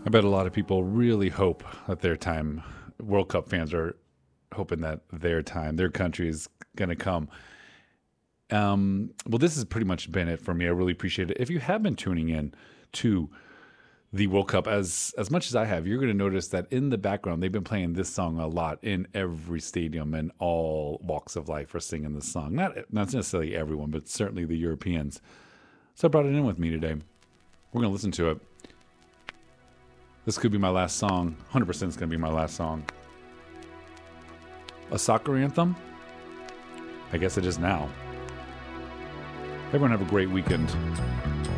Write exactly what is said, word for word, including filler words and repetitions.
I bet a lot of people really hope that their time, World Cup fans are hoping that their time, their country is going to come. Um, well, this has pretty much been it for me. I really appreciate it. If you have been tuning in to the World Cup as as much as I have, you're going to notice that in the background, they've been playing this song a lot in every stadium and all walks of life are singing this song. Not, not necessarily everyone, but certainly the Europeans. So I brought it in with me today. We're going to listen to it. This could be my last song. one hundred percent is going to be my last song. A soccer anthem? I guess it is now. Everyone have a great weekend.